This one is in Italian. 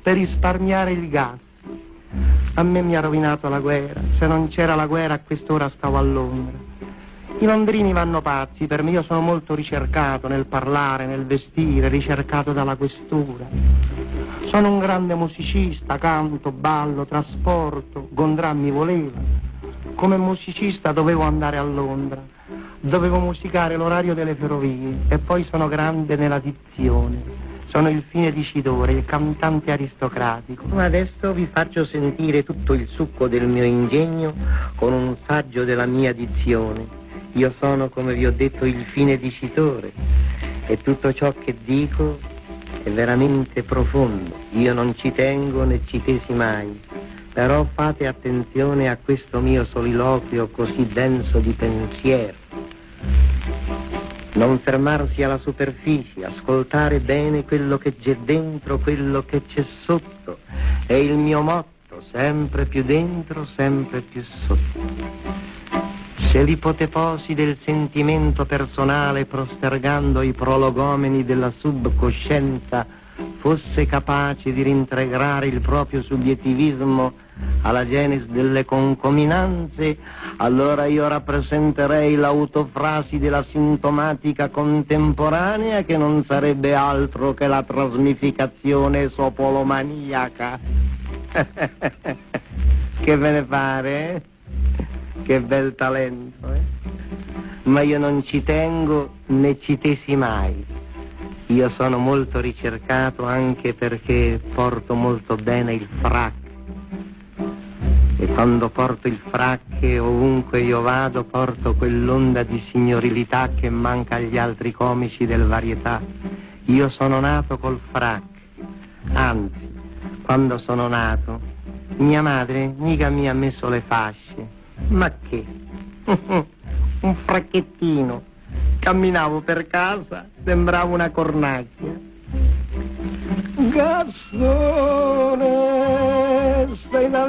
per risparmiare il gas. A me mi ha rovinato la guerra, se non c'era la guerra a quest'ora stavo a Londra. I londrini vanno pazzi per me, io sono molto ricercato nel parlare, nel vestire, ricercato dalla questura. Sono un grande musicista, canto, ballo, trasporto, Gondrà mi voleva. Come musicista dovevo andare a Londra, dovevo musicare l'orario delle ferrovie e poi sono grande nella dizione. Sono il fine dicitore, il cantante aristocratico. Adesso vi faccio sentire tutto il succo del mio ingegno con un saggio della mia dizione. Io sono, come vi ho detto, il fine dicitore e tutto ciò che dico è veramente profondo. Io non ci tengo né ci tesi mai, però fate attenzione a questo mio soliloquio così denso di pensiero. Non fermarsi alla superficie, ascoltare bene quello che c'è dentro, quello che c'è sotto. È il mio motto, sempre più dentro, sempre più sotto. Se l'ipoteposi del sentimento personale, prostergando i prologomeni della subcoscienza, fosse capace di rintegrare il proprio subiettivismo alla genesi delle concominanze, allora io rappresenterei l'autofrasi della sintomatica contemporanea, che non sarebbe altro che la trasmificazione sopolomaniaca. Che ve ne pare, Che bel talento, Ma io non ci tengo né ci tesi mai. Io sono molto ricercato anche perché porto molto bene il frac. E quando porto il frac, ovunque io vado, porto quell'onda di signorilità che manca agli altri comici del varietà. Io sono nato col frac. Anzi, quando sono nato, mia madre mica mi ha messo le fasce. Ma che? Un fracchettino. Camminavo per casa, sembrava una cornacchia. Gassone,